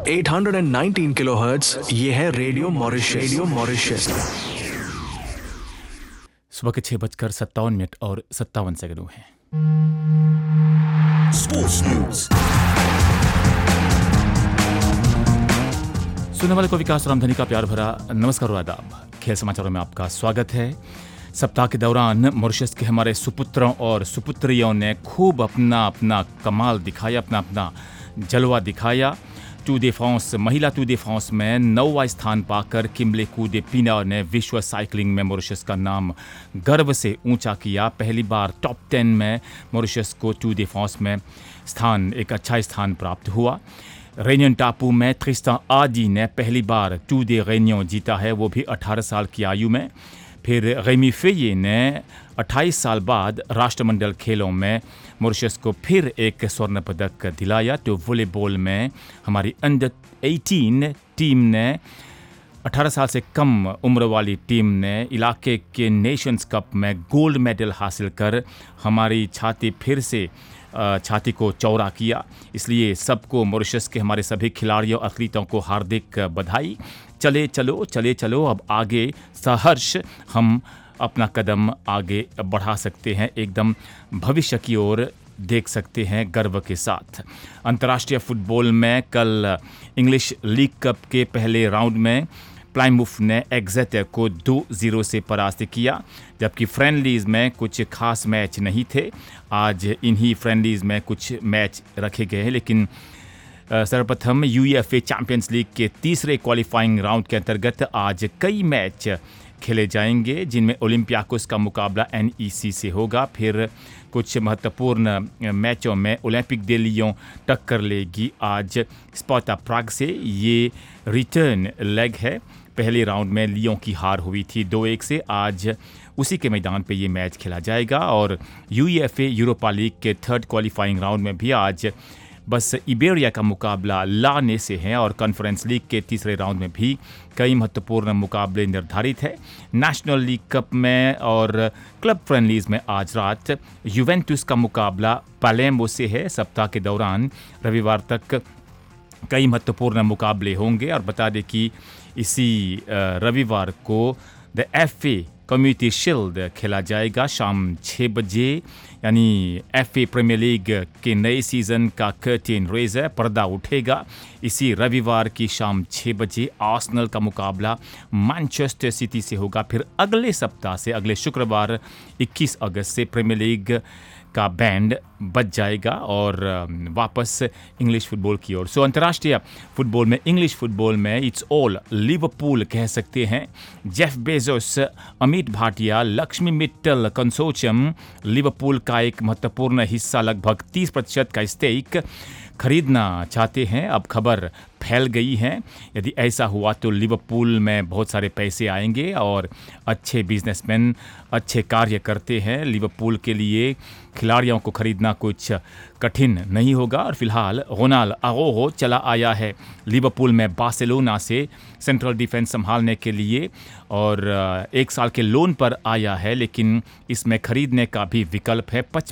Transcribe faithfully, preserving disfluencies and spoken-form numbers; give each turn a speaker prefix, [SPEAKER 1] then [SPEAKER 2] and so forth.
[SPEAKER 1] आठ सौ उन्नीस किलोहर्ट्ज, ये है रेडियो मॉरिशस। Radio Mauritius.
[SPEAKER 2] सुबह के छह बजकर सत्तावन मिनट और सत्तावन सेकंड हुए हैं। सुनने वाले को विकास रामधनी का प्यार भरा नमस्कार और आदाब। खेल समाचारों में आपका स्वागत है। सप्ताह के दौरान मॉरिशस के हमारे सुपुत्रों और सुपुत्रियों ने खूब अपना अपना कमाल दिखाया, अपना अपना जलवा दिखाया। टू दे फ्रांस महिला टू दे फ्रांस में नौवां स्थान पाकर किम्बले कूदेपिना ने विश्व साइकिलिंग में मॉरिशस का नाम गर्व से ऊंचा किया। पहली बार टॉप टेन में मॉरिशस को टू दे फ्रांस में स्थान एक अच्छा स्थान प्राप्त हुआ। रेनियन टापू में ट्रिस्टान आदी ने पहली बार टू दे रेनियन जीता है, वो भी अठारह साल की आयु में। फिर रेमी फेये ने अट्ठाईस साल बाद राष्ट्रमंडल खेलों में मॉरिशस को फिर एक स्वर्ण पदक दिलाया। तो वॉलीबॉल में हमारी अंडर अठारह टीम ने अठारह साल से कम उम्र वाली टीम ने इलाके के नेशंस कप में गोल्ड मेडल हासिल कर हमारी छाती फिर से छाती को चौड़ा किया। इसलिए सबको मॉरिशस के हमारे सभी खिलाड़ियों एथलीटों को हार्दिक बधाई। चले चलो चले चलो अब आगे सहर्ष हम अपना कदम आगे बढ़ा सकते हैं, एकदम भविष्य की ओर देख सकते हैं गर्व के साथ। अंतर्राष्ट्रीय फुटबॉल में कल इंग्लिश लीग कप के पहले राउंड में प्लाईमूथ ने एक्सेटर को दो जीरो से परास्त किया, जबकि फ्रेंडलीज में कुछ खास मैच नहीं थे। आज इन्हीं फ्रेंडलीज में कुछ मैच रखे गए हैं, लेकिन सर्वप्रथम यूईएफए चैंपियंस लीग के तीसरे क्वालिफाइंग राउंड के अंतर्गत आज कई मैच खेले जाएंगे, जिनमें ओलंपियाकोस का मुकाबला एनईसी से होगा। फिर कुछ महत्वपूर्ण मैचों में ओलंपिक दे लियोन टक्कर लेगी आज स्पार्टा प्राग से। ये रिटर्न लेग है। पहले राउंड में लियोन की हार हुई थी दो एक से। आज उसी के मैदान पे ये मैच खेला जाएगा। और यूईएफए यूरोपा लीग के थर्ड क्वालिफाइंग राउंड में भी आज बस इबेरिया का मुकाबला लाने से है। और कॉन्फ्रेंस लीग के तीसरे राउंड में भी कई महत्वपूर्ण मुकाबले निर्धारित है। नेशनल लीग कप में और क्लब फ्रेंडलीज में आज रात यूवेंटुस का मुकाबला पालेर्मो से है। सप्ताह के दौरान रविवार तक कई महत्वपूर्ण मुकाबले होंगे। और बता दें कि इसी रविवार को द एफए कम्युनिटी शील्ड खेला जाएगा शाम छः बजे, यानी एफए प्रीमियर लीग के नए सीज़न का कर्टेन रेजर पर्दा उठेगा। इसी रविवार की शाम छः बजे आर्सेनल का मुकाबला मैनचेस्टर सिटी से होगा। फिर अगले सप्ताह से अगले शुक्रवार इक्कीस अगस्त से प्रीमियर लीग का बैंड बज जाएगा और वापस इंग्लिश फुटबॉल की ओर। सो अंतर्राष्ट्रीय फुटबॉल में इंग्लिश फुटबॉल में इट्स ऑल लिवरपूल कह सकते हैं। Jeff Bezos, Amit Bhatia, Lakshmi Mittal consortium Liverpool का एक महत्वपूर्ण हिस्सा, लगभग तीस प्रतिशत का स्टेक खरीदना चाहते हैं। अब खबर फैल गई है, यदि ऐसा हुआ तो लिवरपूल में बहुत सारे पैसे आएंगे और अच्छे बिजनेसमैन अच्छे कार्य करते हैं। लिवरपूल के लिए खिलाड़ियों को खरीदना कुछ कठिन नहीं होगा। और फिलहाल रोनाल्ड आरोहो चला आया है लिवरपूल में बार्सिलोना से सेंट्रल डिफेंस संभालने के लिए और एक साल के लोन पर आया है, लेकिन इसमें खरीदने का भी विकल्प है।